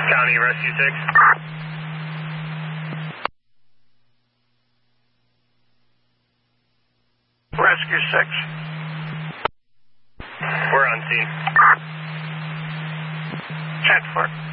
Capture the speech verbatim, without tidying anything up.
County Rescue six. Rescue six. We're on scene. ten foot.